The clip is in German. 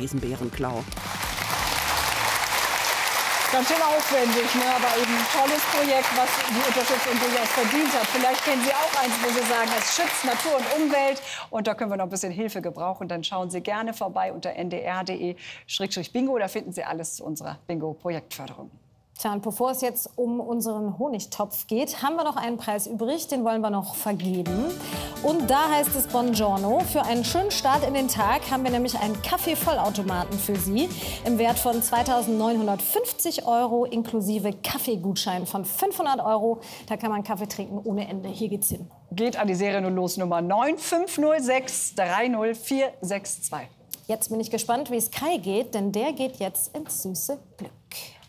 Riesenbärenklau. Ganz schön aufwendig, ne? Aber eben ein tolles Projekt, was die Unterstützung durchaus verdient hat. Vielleicht kennen Sie auch eins, wo Sie sagen, es schützt Natur und Umwelt. Und da können wir noch ein bisschen Hilfe gebrauchen. Dann schauen Sie gerne vorbei unter ndr.de/bingo. Da finden Sie alles zu unserer Bingo-Projektförderung. Tja, und bevor es jetzt um unseren Honigtopf geht, haben wir noch einen Preis übrig, den wollen wir noch vergeben. Und da heißt es Buongiorno. Für einen schönen Start in den Tag haben wir nämlich einen Kaffee-Vollautomaten für Sie im Wert von 2.950 € inklusive Kaffeegutschein von 500 €. Da kann man Kaffee trinken ohne Ende. Hier geht's hin. Geht an die Seriennummer 9506 30462. Jetzt bin ich gespannt, wie es Kai geht, denn der geht jetzt ins süße Glück.